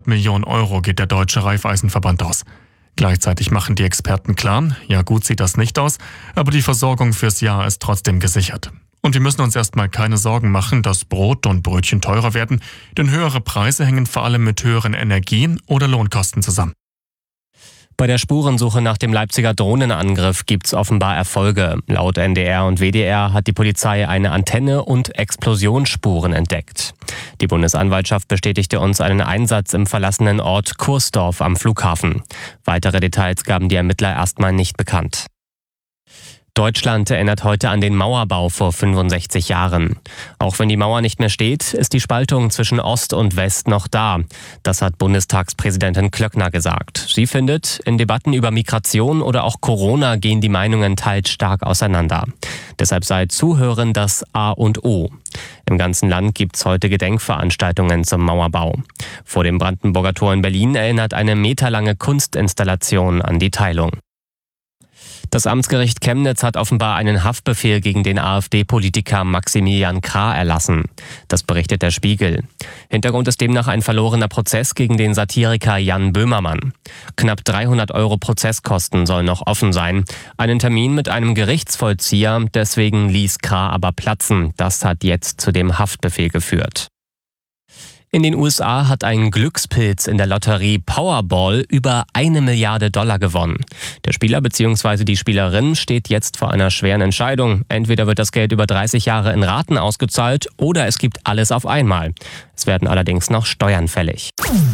Millionen Euro geht der Deutsche Raiffeisenverband aus. Gleichzeitig machen die Experten klar, ja gut sieht das nicht aus, aber die Versorgung fürs Jahr ist trotzdem gesichert. Und wir müssen uns erstmal keine Sorgen machen, dass Brot und Brötchen teurer werden, denn höhere Preise hängen vor allem mit höheren Energie- oder Lohnkosten zusammen. Bei der Spurensuche nach dem Leipziger Drohnenangriff gibt's offenbar Erfolge. Laut NDR und WDR hat die Polizei eine Antenne und Explosionsspuren entdeckt. Die Bundesanwaltschaft bestätigte uns einen Einsatz im verlassenen Ort Kursdorf am Flughafen. Weitere Details gaben die Ermittler erstmal nicht bekannt. Deutschland erinnert heute an den Mauerbau vor 65 Jahren. Auch wenn die Mauer nicht mehr steht, ist die Spaltung zwischen Ost und West noch da. Das hat Bundestagspräsidentin Klöckner gesagt. Sie findet, in Debatten über Migration oder auch Corona gehen die Meinungen teils stark auseinander. Deshalb sei Zuhören das A und O. Im ganzen Land gibt's heute Gedenkveranstaltungen zum Mauerbau. Vor dem Brandenburger Tor in Berlin erinnert eine meterlange Kunstinstallation an die Teilung. Das Amtsgericht Chemnitz hat offenbar einen Haftbefehl gegen den AfD-Politiker Maximilian Krah erlassen. Das berichtet der Spiegel. Hintergrund ist demnach ein verlorener Prozess gegen den Satiriker Jan Böhmermann. Knapp 300 € Prozesskosten sollen noch offen sein. Einen Termin mit einem Gerichtsvollzieher, deswegen ließ Krah aber platzen. Das hat jetzt zu dem Haftbefehl geführt. In den USA hat ein Glückspilz in der Lotterie Powerball über $1 Milliarde gewonnen. Der Spieler bzw. die Spielerin steht jetzt vor einer schweren Entscheidung. Entweder wird das Geld über 30 Jahre in Raten ausgezahlt oder es gibt alles auf einmal. Es werden allerdings noch Steuern fällig.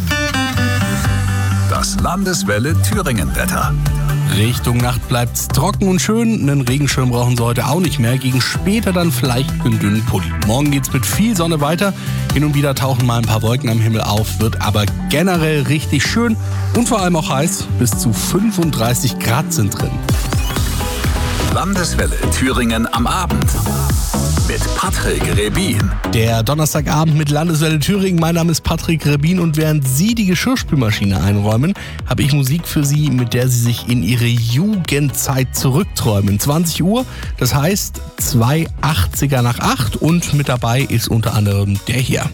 Das Landeswelle Thüringen-Wetter. Richtung Nacht bleibt's trocken und schön. Einen Regenschirm brauchen Sie heute auch nicht mehr. Gegen später dann vielleicht einen dünnen Pulli. Morgen geht's mit viel Sonne weiter. Hin und wieder tauchen mal ein paar Wolken am Himmel auf. Wird aber generell richtig schön und vor allem auch heiß. Bis zu 35 Grad sind drin. Landeswelle Thüringen am Abend. Mit Patrick Rebin. Der Donnerstagabend mit Landeswelle Thüringen. Mein Name ist Patrick Rebin und während Sie die Geschirrspülmaschine einräumen, habe ich Musik für Sie, mit der Sie sich in Ihre Jugendzeit zurückträumen. 20 Uhr, das heißt 2 80er nach 8 und mit dabei ist unter anderem der hier.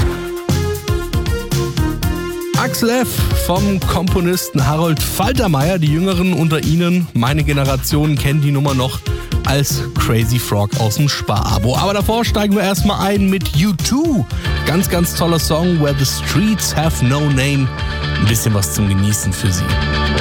Axel F. vom Komponisten Harold Faltermeier. Die Jüngeren unter Ihnen, meine Generation, kennen die Nummer noch als Crazy Frog aus dem Sparabo. Aber davor steigen wir erstmal ein mit U2. Ganz, ganz toller Song, Where the Streets Have No Name. Ein bisschen was zum Genießen für Sie.